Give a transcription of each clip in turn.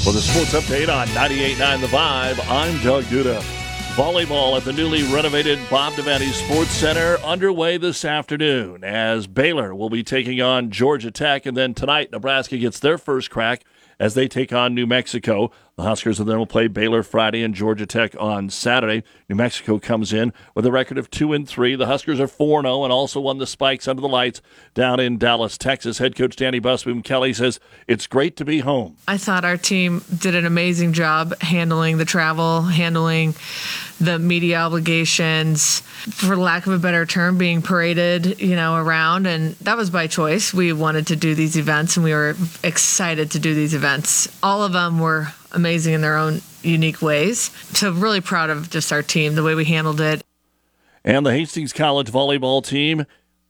For the sports update on 98.9 The Vibe, I'm Doug Duda. Volleyball at the newly renovated Bob Devaney Sports Center underway this afternoon as Baylor will be taking on Georgia Tech, and then tonight Nebraska gets their first crack as they take on New Mexico. The Huskers then will play Baylor Friday and Georgia Tech on Saturday. New Mexico comes in with a record of 2-3. The Huskers are 4-0 and also won the Spikes under the lights down in Dallas, Texas. Head coach Danny Busboom Kelly says it's great to be home. I thought our team did an amazing job handling the travel, handling the media obligations, for lack of a better term, being paraded, around. And that was by choice. We wanted to do these events and we were excited to do these events. All of them were amazing in their own unique ways. So really proud of just our team, the way we handled it. And the Hastings College volleyball team,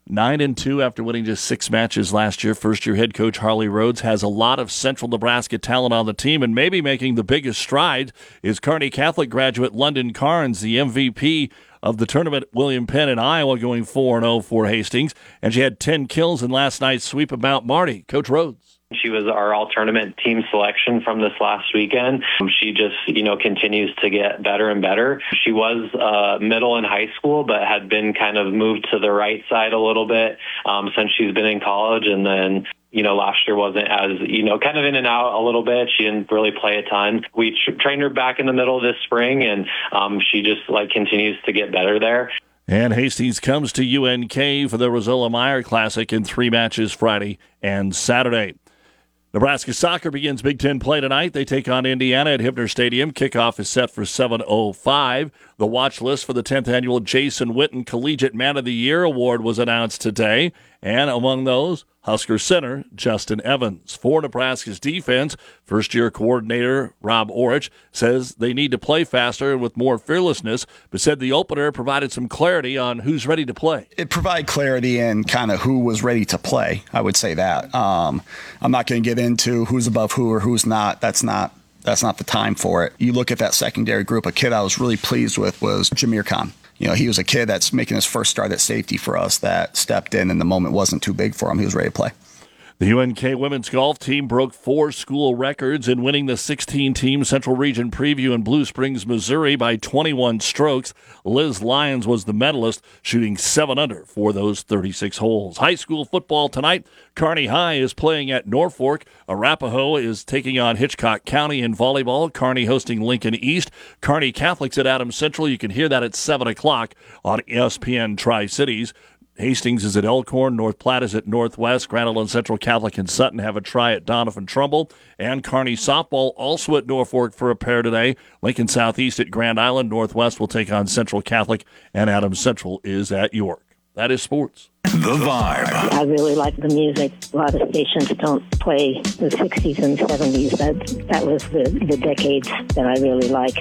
9-2 after winning just 6 matches last year. First-year head coach Harley Rhodes has a lot of Central Nebraska talent on the team, and maybe making the biggest stride is Kearney Catholic graduate London Carnes, the MVP of the tournament. William Penn in Iowa going 4-0 for Hastings, and she had 10 kills in last night's sweep of Mount Marty. Coach Rhodes. She was our all-tournament team selection from this last weekend. She just, continues to get better and better. She was middle in high school, but had been kind of moved to the right side a little bit since she's been in college. And then, last year wasn't as, kind of in and out a little bit. She didn't really play a ton. We trained her back in the middle this spring, and she just continues to get better there. And Hastings comes to UNK for the Rosola Meyer Classic in 3 matches Friday and Saturday. Nebraska soccer begins Big Ten play tonight. They take on Indiana at Hibner Stadium. Kickoff is set for 7:05. The watch list for the 10th annual Jason Witten Collegiate Man of the Year Award was announced today. And among those, Husker center Justin Evans. For Nebraska's defense, first-year coordinator Rob Orich says they need to play faster and with more fearlessness, but said the opener provided some clarity on who's ready to play. It provided clarity in kind of who was ready to play, I would say that. I'm not going to get into who's above who or who's not. That's not the time for it. You look at that secondary group, a kid I was really pleased with was Jameer Khan. He was a kid that's making his first start at safety for us that stepped in and the moment wasn't too big for him. He was ready to play. The UNK women's golf team broke 4 school records in winning the 16-team Central Region Preview in Blue Springs, Missouri by 21 strokes. Liz Lyons was the medalist, shooting 7 under for those 36 holes. High school football tonight. Kearney High is playing at Norfolk. Arapahoe is taking on Hitchcock County in volleyball. Kearney hosting Lincoln East. Kearney Catholics at Adams Central. You can hear that at 7 o'clock on ESPN Tri-Cities. Hastings is at Elkhorn, North Platte is at Northwest, Grand Island Central Catholic and Sutton have a try at Donovan Trumbull, and Kearney softball also at Norfolk for a pair today. Lincoln Southeast at Grand Island, Northwest will take on Central Catholic, and Adams Central is at York. That is sports. The Vibe. I really like the music. A lot of stations don't play the 60s and 70s. That was the decades that I really like.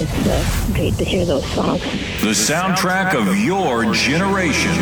It's great to hear those songs. The soundtrack of your generation.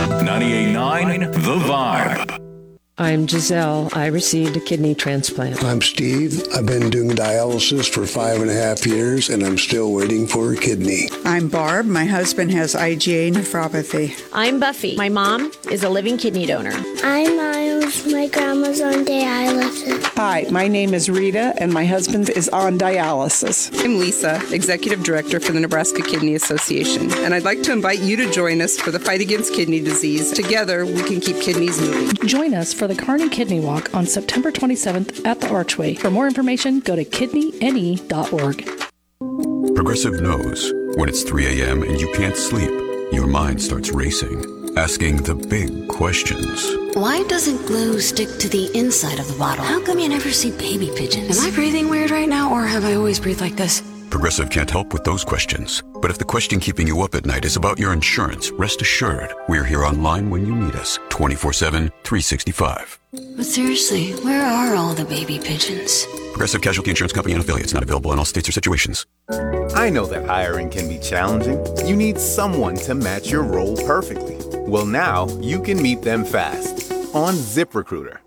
98.9 The Vibe. I'm Giselle. I received a kidney transplant. I'm Steve. I've been doing dialysis for 5.5 years, and I'm still waiting for a kidney. I'm Barb. My husband has IgA nephropathy. I'm Buffy. My mom is a living kidney donor. I'm Miles. My grandma's on dialysis. Hi, my name is Rita, and my husband is on dialysis. I'm Lisa, Executive Director for the Nebraska Kidney Association, and I'd like to invite you to join us for the fight against kidney disease. Together, we can keep kidneys moving. Join us for the Kearney Kidney Walk on September 27th at the Archway. For more information, go to kidneyne.org. Progressive knows when it's 3 a.m. and you can't sleep, your mind starts racing, asking the big questions. Why doesn't glue stick to the inside of the bottle? How come you never see baby pigeons? Am I breathing weird right now, or have I always breathed like this? Progressive can't help with those questions. But if the question keeping you up at night is about your insurance, rest assured, we're here online when you need us, 24/7, 365. But seriously, where are all the baby pigeons? Progressive Casualty Insurance Company and affiliates, not available in all states or situations. I know that hiring can be challenging. You need someone to match your role perfectly. Well, now you can meet them fast on ZipRecruiter.